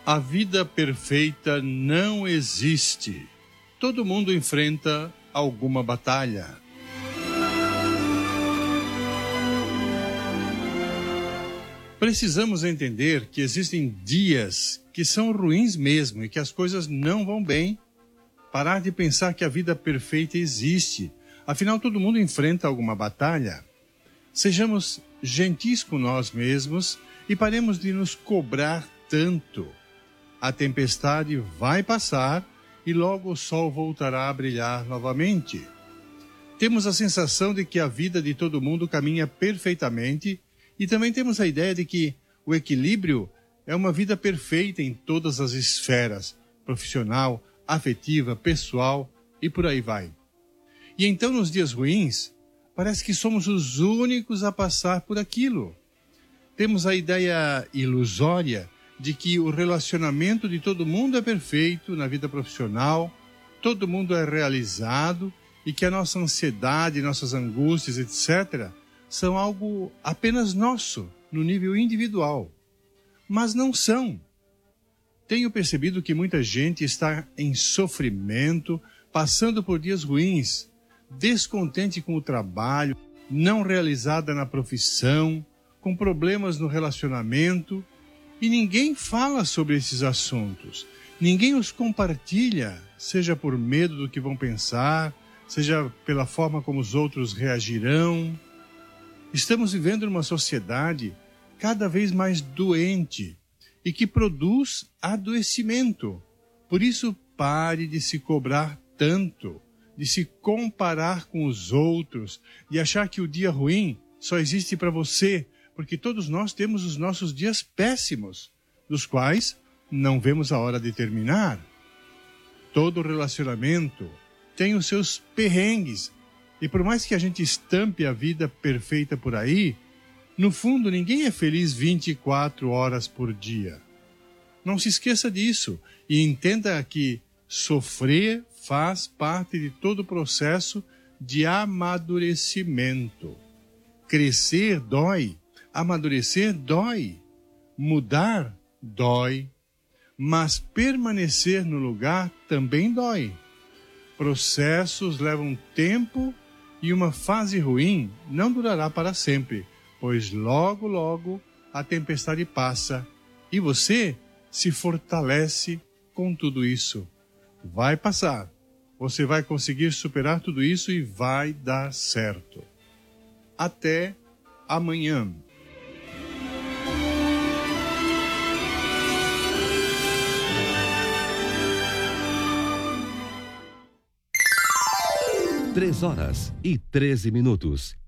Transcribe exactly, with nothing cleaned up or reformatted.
A vida perfeita não existe. Todo mundo enfrenta alguma batalha. Precisamos entender que existem dias que são ruins mesmo e que as coisas não vão bem. Parar de pensar que a vida perfeita existe. Afinal, todo mundo enfrenta alguma batalha. Sejamos gentis com nós mesmos e paremos de nos cobrar tanto. A tempestade vai passar e logo o sol voltará a brilhar novamente. Temos a sensação de que a vida de todo mundo caminha perfeitamente e também temos a ideia de que o equilíbrio é uma vida perfeita em todas as esferas, profissional, afetiva, pessoal e por aí vai. E então, nos dias ruins, parece que somos os únicos a passar por aquilo. Temos a ideia ilusória de que o relacionamento de todo mundo é perfeito na vida profissional, todo mundo é realizado e que a nossa ansiedade, nossas angústias, etcétera, são algo apenas nosso, no nível individual. Mas não são. Tenho percebido que muita gente está em sofrimento, passando por dias ruins, descontente com o trabalho, não realizada na profissão, com problemas no relacionamento, e ninguém fala sobre esses assuntos. Ninguém os compartilha, seja por medo do que vão pensar, seja pela forma como os outros reagirão. Estamos vivendo numa sociedade cada vez mais doente e que produz adoecimento. Por isso, pare de se cobrar tanto, de se comparar com os outros, de achar que o dia ruim só existe para você, porque todos nós temos os nossos dias péssimos, dos quais não vemos a hora de terminar. Todo relacionamento tem os seus perrengues, e por mais que a gente estampe a vida perfeita por aí, no fundo ninguém é feliz vinte e quatro horas por dia. Não se esqueça disso e entenda que sofrer faz parte de todo o processo de amadurecimento. Crescer dói. Amadurecer dói, mudar dói, mas permanecer no lugar também dói. Processos levam tempo e uma fase ruim não durará para sempre, pois logo, logo a tempestade passa e você se fortalece com tudo isso. Vai passar, você vai conseguir superar tudo isso e vai dar certo. Até amanhã. Três horas e treze minutos.